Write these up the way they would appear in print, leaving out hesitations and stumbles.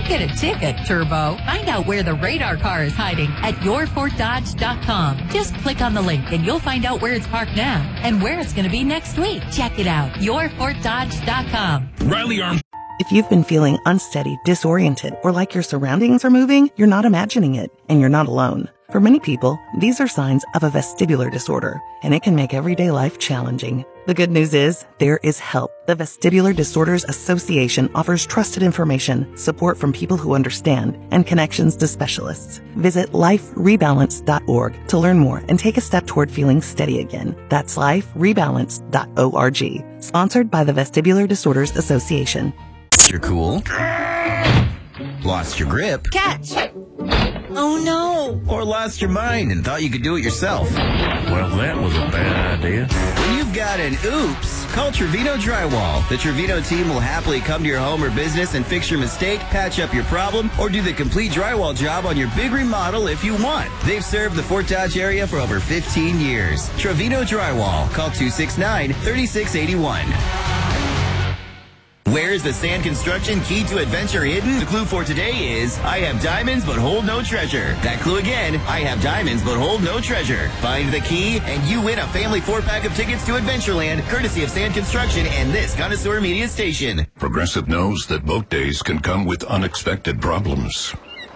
get a ticket, Turbo. Find out where the radar car is hiding at yourfortdodge.com. Just click on the link and you'll find out where it's parked now and where it's going to be next week. Check it out. yourfortdodge.com. Riley Arm. If you've been feeling unsteady, disoriented, or like your surroundings are moving, you're not imagining it, and you're not alone. For many people, these are signs of a vestibular disorder, and it can make everyday life challenging. The good news is, there is help. The Vestibular Disorders Association offers trusted information, support from people who understand, and connections to specialists. Visit liferebalance.org to learn more and take a step toward feeling steady again. That's liferebalance.org. Sponsored by the Vestibular Disorders Association. You're cool. Lost your grip. Catch! Oh no! Or lost your mind and thought you could do it yourself. Well, that was a bad idea. When you've got an oops, call Trevino Drywall. The Trevino team will happily come to your home or business and fix your mistake, patch up your problem, or do the complete drywall job on your big remodel if you want. They've served the Fort Dodge area for over 15 years. Trevino Drywall. Call 269-3681. Where's the sand construction key to adventure hidden? The clue for today is, I have diamonds but hold no treasure. That clue again, I have diamonds but hold no treasure. Find the key and you win a family 4-pack of tickets to Adventureland, courtesy of Sand Construction and this Connoisseur Media Station. Progressive knows that boat days can come with unexpected problems.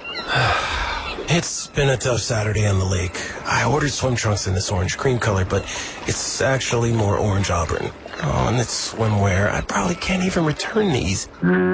It's been a tough Saturday on the lake. I ordered swim trunks in this orange cream color, but it's actually more orange auburn. Oh, and it's swimwear. I probably can't even return these.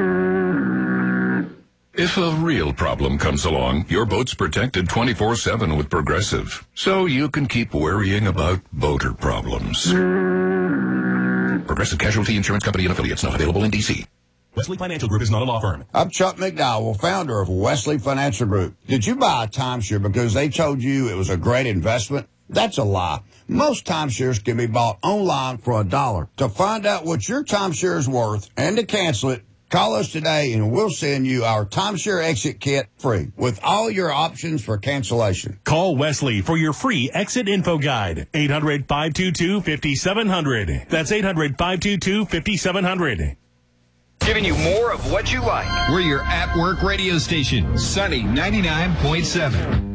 If a real problem comes along, your boat's protected 24/7 with Progressive, so you can keep worrying about boater problems. Progressive Casualty Insurance Company and Affiliates, not available in D.C. Wesley Financial Group is not a law firm. I'm Chuck McDowell, founder of Wesley Financial Group. Did you buy a timeshare because they told you it was a great investment? That's a lie. Most timeshares can be bought online for $1. To find out what your timeshare is worth and to cancel it, call us today and we'll send you our timeshare exit kit free with all your options for cancellation. Call Wesley for your free exit info guide. 800-522-5700. That's 800-522-5700. Giving you more of what you like. We're your at-work radio station, Sunny 99.7.